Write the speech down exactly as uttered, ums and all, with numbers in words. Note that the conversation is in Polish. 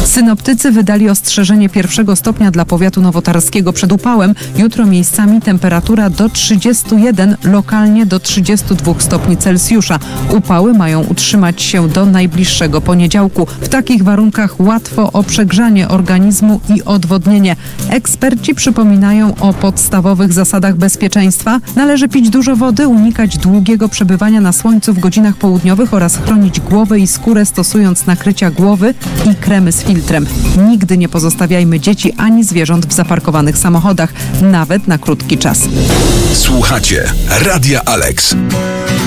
Synoptycy wydali ostrzeżenie pierwszego stopnia dla powiatu nowotarskiego przed upałem. Jutro miejscami temperatura do trzydziestu jeden, lokalnie do trzydziestu dwóch stopni Celsjusza. Upały mają utrzymać się do najbliższego poniedziałku. W takich warunkach łatwo o przegrzanie organizmu i odwodnienie. Eksperci przypominają o podstawowych zasadach bezpieczeństwa. Należy pić dużo wody, unikać długiego przebywania na słońcu w godzinach południowych oraz chronić głowę i skórę stosując nakrycia głowy i kremy z filtrem. Nigdy nie pozostawiajmy dzieci ani zwierząt w zaparkowanych samochodach, nawet na krótki czas. Słuchacie Radia Alex.